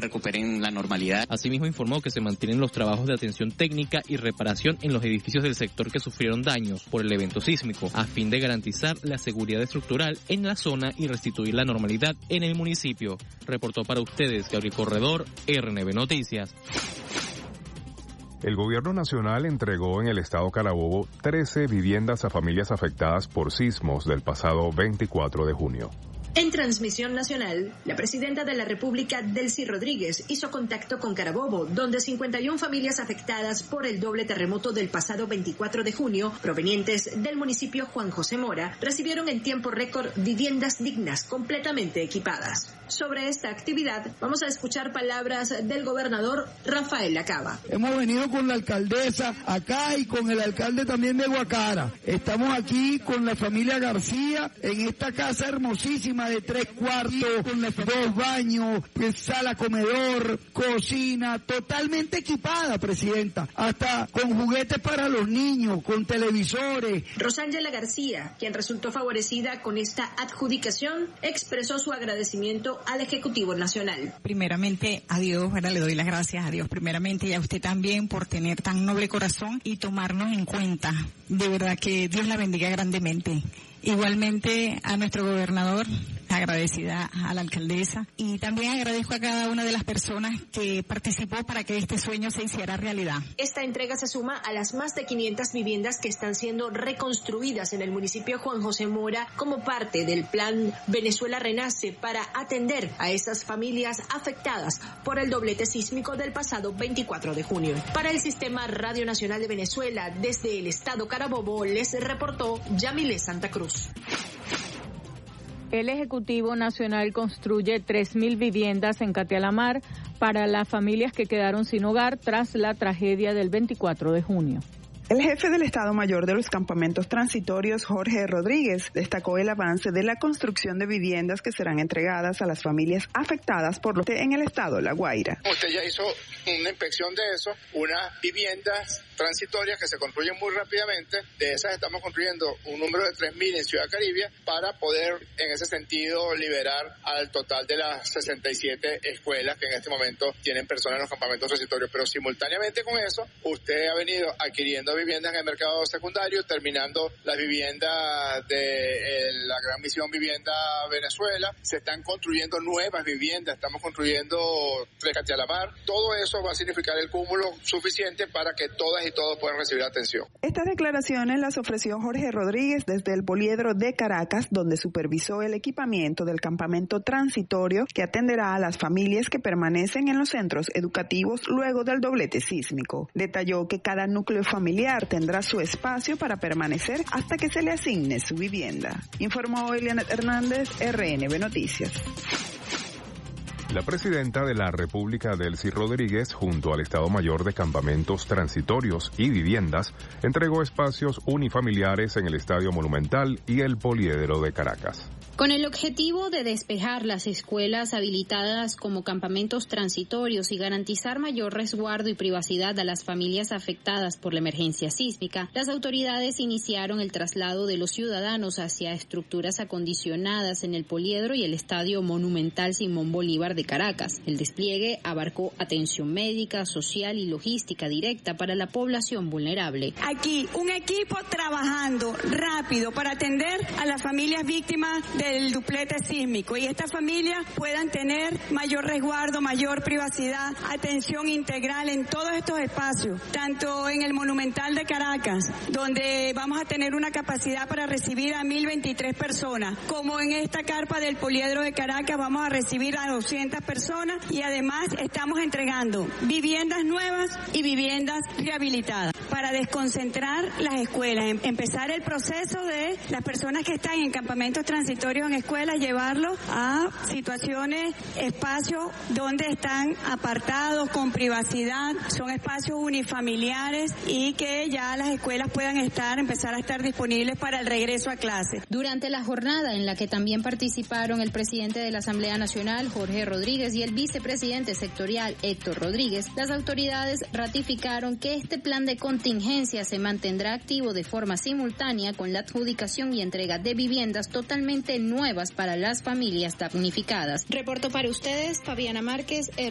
recuperen la normalidad. Asimismo informó que se mantienen los trabajos de atención técnica y reparación en los edificios del sector que sufrieron daños por el evento sísmico, a fin de garantizar la seguridad estructural en la zona y restituir la normalidad en el municipio. Reportó para ustedes Gabriel Corredor, RNB Noticias. El gobierno nacional entregó en el estado Carabobo 13 viviendas a familias afectadas por sismos del pasado 24 de junio. En transmisión nacional, la presidenta de la República, Delcy Rodríguez, hizo contacto con Carabobo, donde 51 familias afectadas por el doble terremoto del pasado 24 de junio, provenientes del municipio Juan José Mora, recibieron en tiempo récord viviendas dignas, completamente equipadas. Sobre esta actividad, vamos a escuchar palabras del gobernador Rafael Lacaba. Hemos venido con la alcaldesa acá y con el alcalde también de Guacara. Estamos aquí con la familia García en esta casa hermosísima de 3 cuartos, con 2 baños, sala, comedor, cocina, totalmente equipada, presidenta, hasta con juguetes para los niños, con televisores. Rosángela García, quien resultó favorecida con esta adjudicación, expresó su agradecimiento al Ejecutivo Nacional. Primeramente a Dios, le doy las gracias a Dios primeramente y a usted también por tener tan noble corazón y tomarnos en cuenta. De verdad que Dios la bendiga grandemente. Igualmente a nuestro gobernador, agradecida a la alcaldesa y también agradezco a cada una de las personas que participó para que este sueño se hiciera realidad. Esta entrega se suma a las más de 500 viviendas que están siendo reconstruidas en el municipio Juan José Mora como parte del plan Venezuela Renace para atender a esas familias afectadas por el doblete sísmico del pasado 24 de junio. Para el Sistema Radio Nacional de Venezuela, desde el estado Carabobo, les reportó Yamile Santa Cruz. El Ejecutivo Nacional construye 3.000 viviendas en Catealamar para las familias que quedaron sin hogar tras la tragedia del 24 de junio. El jefe del Estado Mayor de los Campamentos Transitorios, Jorge Rodríguez, destacó el avance de la construcción de viviendas que serán entregadas a las familias afectadas por lo que en el estado La Guaira. Usted ya hizo una inspección de eso, unas viviendas transitorias que se construyen muy rápidamente. De esas estamos construyendo un número de 3.000 en Ciudad Caribia para poder, en ese sentido, liberar al total de las 67 escuelas que en este momento tienen personas en los campamentos transitorios. Pero simultáneamente con eso, usted ha venido adquiriendo viviendas en el mercado secundario, terminando las viviendas de la Gran Misión Vivienda Venezuela. Se están construyendo nuevas viviendas, estamos construyendo 3 Catealamar. Todo eso va a significar el cúmulo suficiente para que todas y todos puedan recibir atención. Estas declaraciones las ofreció Jorge Rodríguez desde el Poliedro de Caracas, donde supervisó el equipamiento del campamento transitorio que atenderá a las familias que permanecen en los centros educativos luego del doblete sísmico. Detalló que cada núcleo familiar tendrá su espacio para permanecer hasta que se le asigne su vivienda. Informó Eliana Hernández, RNB Noticias. La presidenta de la República, Delcy Rodríguez, junto al Estado Mayor de Campamentos Transitorios y Viviendas, entregó espacios unifamiliares en el Estadio Monumental y el Poliedro de Caracas. Con el objetivo de despejar las escuelas habilitadas como campamentos transitorios y garantizar mayor resguardo y privacidad a las familias afectadas por la emergencia sísmica, las autoridades iniciaron el traslado de los ciudadanos hacia estructuras acondicionadas en el Poliedro y el Estadio Monumental Simón Bolívar de Caracas. El despliegue abarcó atención médica, social y logística directa para la población vulnerable. Aquí, un equipo trabajando rápido para atender a las familias víctimas del duplete sísmico y estas familias puedan tener mayor resguardo, mayor privacidad, atención integral en todos estos espacios, tanto en el Monumental de Caracas, donde vamos a tener una capacidad para recibir a 1.023 personas, como en esta carpa del Poliedro de Caracas vamos a recibir a 200 personas y además estamos entregando viviendas nuevas y viviendas rehabilitadas para desconcentrar las escuelas, empezar el proceso de las personas que están en campamentos transitorios en escuelas, llevarlos a situaciones, espacios donde están apartados, con privacidad, son espacios unifamiliares y que ya las escuelas puedan empezar a estar disponibles para el regreso a clases. Durante la jornada en la que también participaron el presidente de la Asamblea Nacional, Jorge Rodríguez, y el vicepresidente sectorial, Héctor Rodríguez, las autoridades ratificaron que este plan de contingencia se mantendrá activo de forma simultánea con la adjudicación y entrega de viviendas totalmente nuevas para las familias damnificadas. Reporto para ustedes, Fabiana Márquez,